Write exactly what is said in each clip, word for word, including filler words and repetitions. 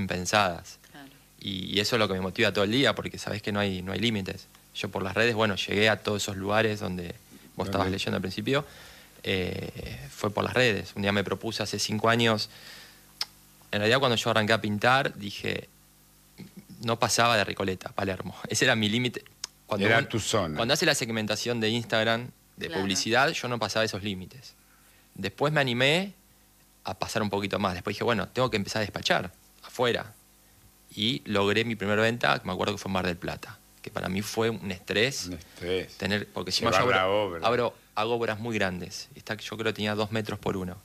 bien pensadas. Claro. Y, y eso es lo que me motiva todo el día, porque sabés que no hay, no hay límites. Yo por las redes, bueno, llegué a todos esos lugares donde vos estabas leyendo al principio, eh, fue por las redes. Un día me propuse hace cinco años, en realidad cuando yo arranqué a pintar, dije, no pasaba de Recoleta, Palermo. Ese era mi límite. Cuando Era un, tu zona. Cuando hace la segmentación de Instagram, de claro. publicidad, yo no pasaba esos límites. Después me animé a pasar un poquito más. Después dije, bueno, tengo que empezar a despachar afuera. Y logré mi primera venta, me acuerdo que fue en Mar del Plata, que para mí fue un estrés. Un estrés. Tener, porque si no yo abro, abro, hago obras muy grandes. Esta, yo creo que tenía dos metros por uno.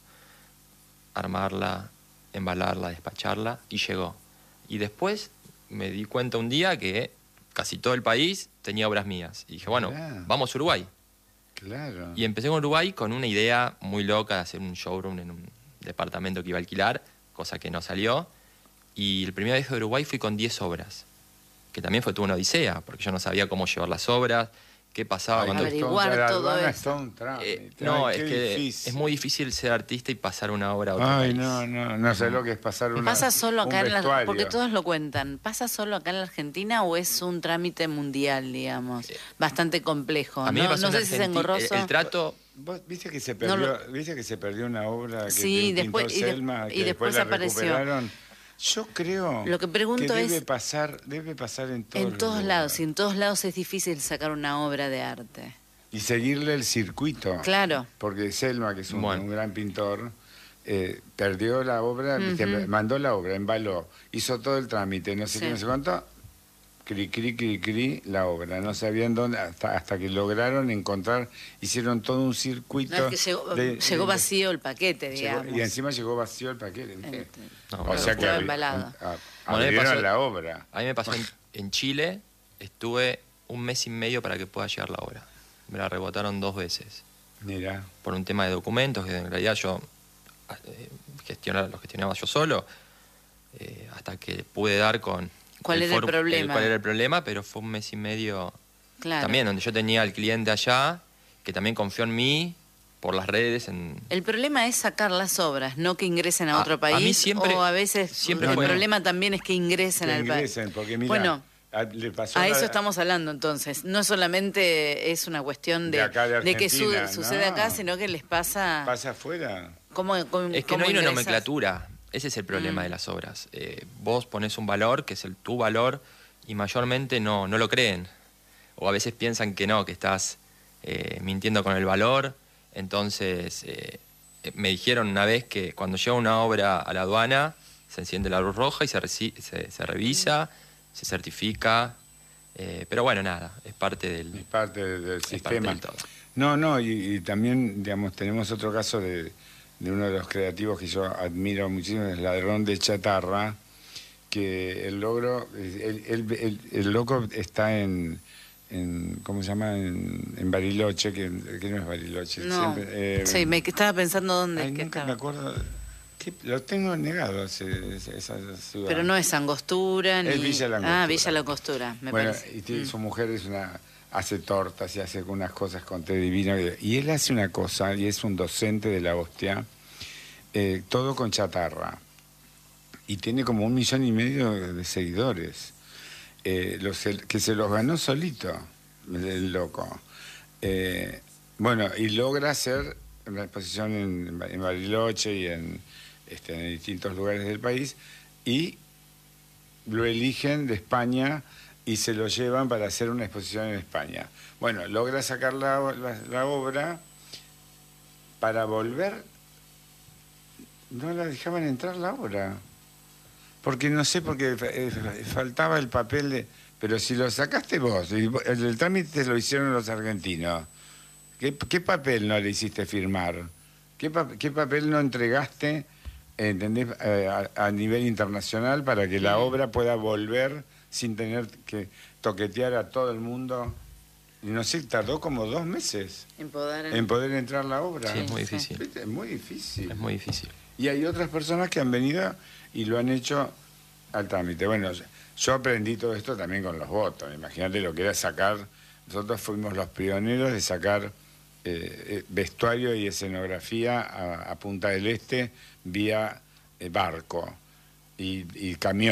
Armarla, embalarla, despacharla, y llegó. Y después me di cuenta un día que casi todo el país tenía obras mías. Y dije, bueno, claro. vamos a Uruguay. Claro. Y empecé con Uruguay con una idea muy loca de hacer un showroom en un departamento que iba a alquilar, cosa que no salió. Y el primer viaje de Uruguay fui con diez obras, que también fue toda una odisea, porque yo no sabía cómo llevar las obras, qué pasaba. Ay, cuando... Averiguar todo eso. Eh, no, Ay, es que difícil. Es muy difícil ser artista y pasar una obra a otro Ay, país. no, no, no sé lo que es pasar una ¿Pasa solo acá un en la, porque todos lo cuentan, ¿pasa solo acá en la Argentina o es un trámite mundial, digamos? Eh, Bastante complejo. A mí no me pasó no sé si es engorroso. El, el trato... ¿Vos viste que se perdió, no lo... ¿viste que se perdió una obra que sí, después, y, de, Selma, y que después, después la apareció. recuperaron? Yo creo lo que, pregunto que debe es, pasar, debe pasar en todos, en todos lados. Y en todos lados es difícil sacar una obra de arte. Y seguirle el circuito. Claro. Porque Selma, que es un, bueno. un gran pintor, eh, perdió la obra, uh-huh. ¿viste? Mandó la obra, embaló, hizo todo el trámite, no sé sí. qué, no sé cuánto, cri, cri, cri, cri, la obra. No sabían dónde, hasta, hasta que lograron encontrar, hicieron todo un circuito. No, es que llegó, de, llegó vacío el paquete, digamos. Llegó, y encima llegó vacío el paquete. El, no, o sea que estaba embalado. A, a, abrieron pasó, la obra. A mí me pasó en, en Chile, estuve un mes y medio para que pueda llegar la obra. Me la rebotaron dos veces. Mira. Por un tema de documentos, que en realidad yo eh, gestionar, lo gestionaba yo solo, eh, hasta que pude dar con... ¿Cuál el era for, el problema? El, ¿Cuál era el problema? Pero fue un mes y medio claro. también, donde yo tenía al cliente allá, que también confió en mí, por las redes. En... El problema es sacar las obras, no que ingresen a, a otro país. A mí siempre, o a veces siempre el fue... problema también es que ingresen que al país. Ingresen, porque mira... Bueno, A, le pasó a la, eso estamos hablando entonces. No solamente es una cuestión de, de, acá de, de que su, no. sucede acá, sino que les pasa... Pasa afuera. ¿Cómo, cómo, es que cómo no hay ingresas? una nomenclatura. Ese es el problema mm. de las obras. Eh, vos ponés un valor, que es el tu valor, y mayormente no, no lo creen. O a veces piensan que no, que estás eh, mintiendo con el valor. Entonces, eh, me dijeron una vez que cuando llega una obra a la aduana, se enciende la luz roja y se, se, se revisa... Mm. se certifica, eh, pero bueno, nada, es parte del, es parte del, del es sistema. Parte del todo. No, no, y, y también, digamos, tenemos otro caso de, de uno de los creativos que yo admiro muchísimo, es Ladrón de Chatarra, que el logro, el, el, el, el loco está en, en, ¿cómo se llama? En, en Bariloche, que, que no es Bariloche. No, siempre, eh, sí, me estaba pensando dónde ay, es que nunca estaba. me acuerdo... Lo tengo negado ese, esa ciudad. Pero no es Angostura ni... Es Villa La Angostura. Ah, Villa La Angostura, me bueno, parece. Y tiene, mm. su mujer es una, hace tortas y hace unas cosas con té divino. Y él hace una cosa, y es un docente de la hostia, eh, todo con chatarra. Y tiene como un millón y medio de seguidores. Eh, los, que se los ganó solito, el loco. Eh, bueno, y logra hacer una exposición en, en Bariloche y en... Este, en distintos lugares del país, y lo eligen de España y se lo llevan para hacer una exposición en España. Bueno, logra sacar la, la, la obra, para volver, no la dejaban entrar la obra, porque no sé, porque faltaba el papel de... Pero si lo sacaste vos, el, el trámite lo hicieron los argentinos, ¿qué, qué papel no le hiciste firmar? ¿Qué, pa, qué papel no entregaste? ¿Entendés? Eh, a, a nivel internacional para que la obra pueda volver sin tener que toquetear a todo el mundo. Y no sé, tardó como dos meses en poder, en poder entrar la obra. Sí, es muy difícil. ¿Viste? Es muy difícil. Es muy difícil. Y hay otras personas que han venido y lo han hecho al trámite. Bueno, yo aprendí todo esto también con los votos. Imagínate lo que era sacar... Nosotros fuimos los pioneros de sacar eh, vestuario y escenografía a, a Punta del Este vía eh, barco y, y camión.